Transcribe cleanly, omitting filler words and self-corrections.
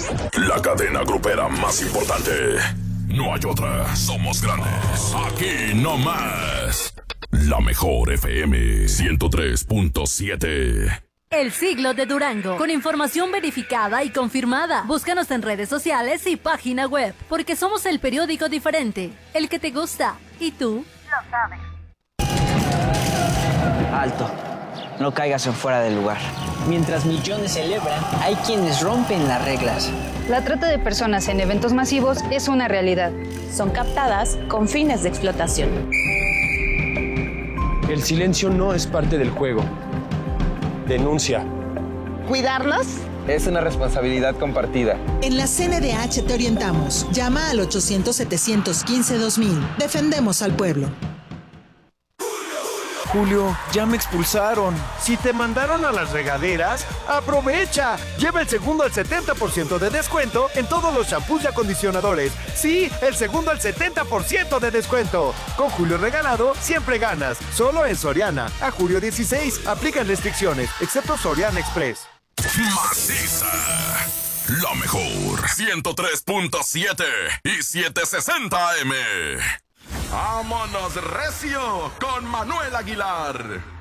La cadena grupera más importante. No hay otra. Somos grandes. Aquí no más. La mejor FM 103.7. El siglo de Durango, con información verificada y confirmada. Búscanos en redes sociales y página web, porque somos el periódico diferente, el que te gusta. ¿Y tú? Lo sabes. Alto, no caigas en fuera del lugar. Mientras millones celebran, hay quienes rompen las reglas. La trata de personas en eventos masivos es una realidad. Son captadas con fines de explotación. El silencio no es parte del juego. Denuncia. ¿Cuidarnos? Es una responsabilidad compartida. En la CNDH te orientamos. Llama al 800-715-2000. Defendemos al pueblo. Julio, ya me expulsaron. Si te mandaron a las regaderas, ¡aprovecha! Lleva el segundo al 70% de descuento en todos los shampoos y acondicionadores. Sí, el segundo al 70% de descuento. Con Julio Regalado, siempre ganas. Solo en Soriana. A julio 16, aplican restricciones, excepto Soriana Express. Maciza. La mejor. 103.7 y 760 AM. ¡Vámonos recio con Manuel Aguilar!